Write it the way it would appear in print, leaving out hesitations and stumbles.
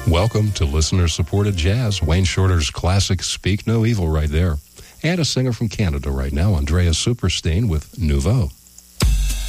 Welcome to listener-supported jazz. Wayne Shorter's classic Speak No Evil right there. And a singer from Canada right now, Andrea Superstein with Nouveau.